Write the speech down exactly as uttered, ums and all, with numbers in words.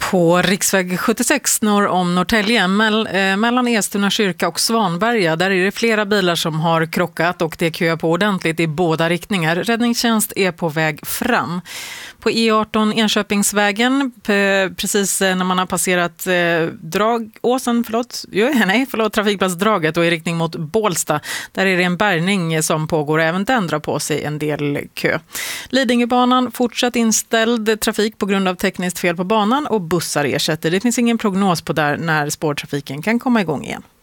På riksväg sjuttiosex norr om Norrtälje, mell, eh, mellan Estuna kyrka och Svanberga, där är det flera bilar som har krockat och det köar på ordentligt i båda riktningar. Räddningstjänst är på väg fram. På E arton Enköpingsvägen, p- precis när man har passerat eh, Dragåsen, förlåt, jo, nej, förlåt, trafikplatsdraget och i riktning mot Bålsta, där är det en bärgning som pågår och även den drar på sig en del kö. Lidingöbanan fortsatt inställd trafik på grund av tekniskt fel på banan och bussar ersätter. Det finns ingen prognos på där när spårtrafiken kan komma igång igen.